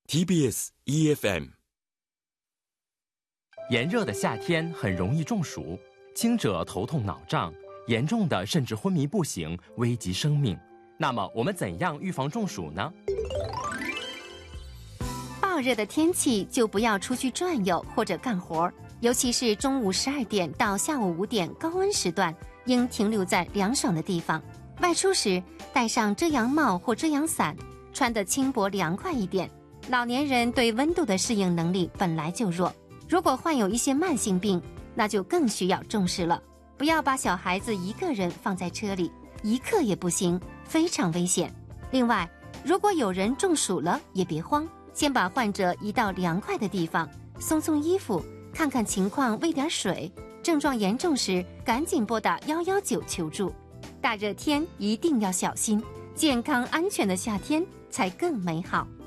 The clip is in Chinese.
TBS EFM。 炎热的夏天很容易中暑，轻者头痛脑胀，严重的甚至昏迷不醒，危及生命。那么我们怎样预防中暑呢？ 暴热的天气就不要出去转悠或者干活，尤其是中午12点到下午5点高温时段，应停留在凉爽的地方。外出时戴上遮阳帽或遮阳伞，穿得轻薄凉快一点。老年人对温度的适应能力本来就弱，如果患有一些慢性病，那就更需要重视了。不要把小孩子一个人放在车里，一刻也不行，非常危险。另外，如果有人中暑了，也别慌，先把患者移到凉快的地方，松松衣服，看看情况，喂点水。症状严重时，赶紧拨打119求助。大热天一定要小心，健康安全的夏天才更美好。